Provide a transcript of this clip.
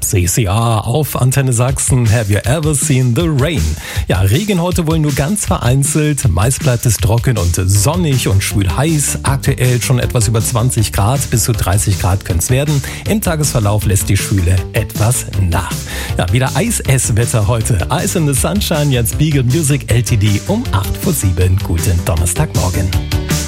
CCR auf Antenne Sachsen. Have you ever seen the rain? Ja, Regen heute wohl nur ganz vereinzelt. Meist bleibt es trocken und sonnig und schwül heiß. Aktuell schon etwas über 20 Grad, bis zu 30 Grad können es werden. Im Tagesverlauf lässt die Schwüle etwas nach. Ja, wieder Eisesswetter heute. Ice in the Sunshine, jetzt Beagle Music LTD um 8:07. Guten Donnerstagmorgen.